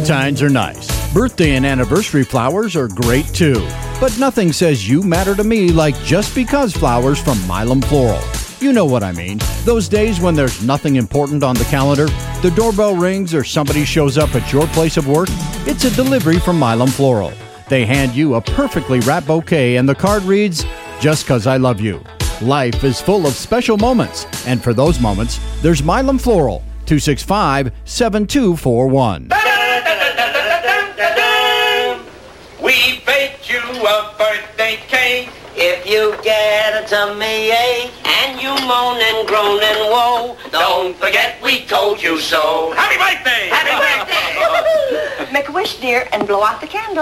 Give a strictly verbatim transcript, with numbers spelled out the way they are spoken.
Valentines are nice. Birthday and anniversary flowers are great too. But nothing says you matter to me like Just Because flowers from Milam Floral. You know what I mean. Those days when there's nothing important on the calendar, the doorbell rings or somebody shows up at your place of work, it's a delivery from Milam Floral. They hand you a perfectly wrapped bouquet and the card reads, Just 'Cause I love you. Life is full of special moments, and for those moments, there's Milam Floral, two six five, seven two four one. We baked you a birthday cake. If you get a tummy ache and you moan and groan and woe, Don't forget we told you so. Happy birthday! Happy birthday! Make a wish, dear, and blow out the candle.